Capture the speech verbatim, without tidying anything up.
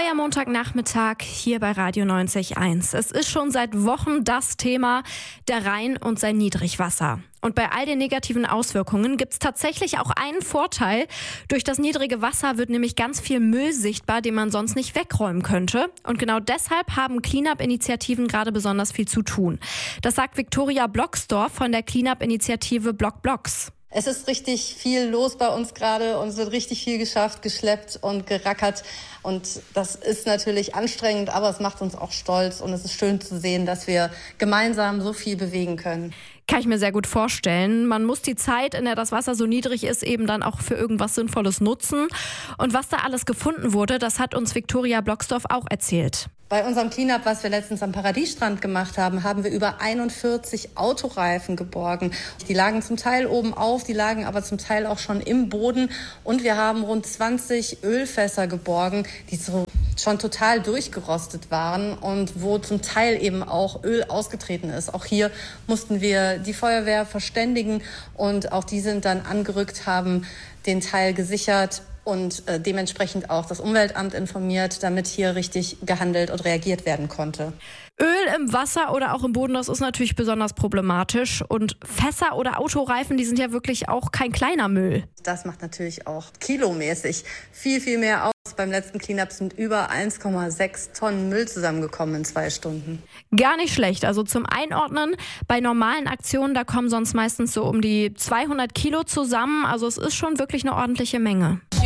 Euer Montagnachmittag hier bei Radio neunzig Komma eins. Es ist schon seit Wochen das Thema, der Rhein und sein Niedrigwasser. Und bei all den negativen Auswirkungen gibt es tatsächlich auch einen Vorteil. Durch das niedrige Wasser wird nämlich ganz viel Müll sichtbar, den man sonst nicht wegräumen könnte. Und genau deshalb haben Cleanup-Initiativen gerade besonders viel zu tun. Das sagt Viktoria Blocksdorf von der Cleanup-Initiative Block Blocks. Es ist richtig viel los bei uns gerade und es wird richtig viel geschafft, geschleppt und gerackert. Und das ist natürlich anstrengend, aber es macht uns auch stolz und es ist schön zu sehen, dass wir gemeinsam so viel bewegen können. Kann ich mir sehr gut vorstellen. Man muss die Zeit, in der das Wasser so niedrig ist, eben dann auch für irgendwas Sinnvolles nutzen. Und was da alles gefunden wurde, das hat uns Viktoria Blocksdorf auch erzählt. Bei unserem Cleanup, was wir letztens am Paradiesstrand gemacht haben, haben wir über einundvierzig Autoreifen geborgen. Die lagen zum Teil oben auf, die lagen aber zum Teil auch schon im Boden. Und wir haben rund zwanzig Ölfässer geborgen, die so schon total durchgerostet waren und wo zum Teil eben auch Öl ausgetreten ist. Auch hier mussten wir die Feuerwehr verständigen und auch die sind dann angerückt, haben den Teil gesichert und äh, dementsprechend auch das Umweltamt informiert, damit hier richtig gehandelt und reagiert werden konnte. Öl im Wasser oder auch im Boden, das ist natürlich besonders problematisch. Und Fässer oder Autoreifen, die sind ja wirklich auch kein kleiner Müll. Das macht natürlich auch kilomäßig viel, viel mehr aus. Beim letzten Cleanup sind über eins Komma sechs Tonnen Müll zusammengekommen in zwei Stunden. Gar nicht schlecht. Also zum Einordnen, bei normalen Aktionen, da kommen sonst meistens so um die zweihundert Kilo zusammen. Also es ist schon wirklich eine ordentliche Menge.